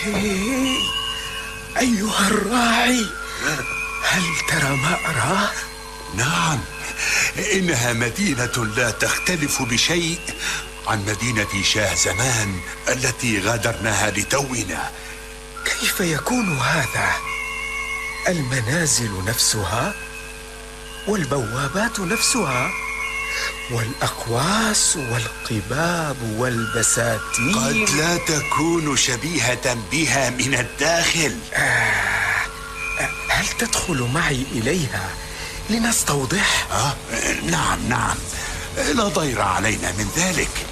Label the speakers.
Speaker 1: أيها الراعي، هل ترى ما أراه؟
Speaker 2: نعم، إنها مدينة لا تختلف بشيء عن مدينة شاه زمان التي غادرناها لتونا.
Speaker 1: كيف يكون هذا؟ المنازل نفسها، والبوابات نفسها، والأقواس والقباب والبساتين
Speaker 2: قد لا تكون شبيهة بها من الداخل.
Speaker 1: هل تدخل معي إليها لنستوضح؟
Speaker 2: نعم، لا ضير علينا من ذلك.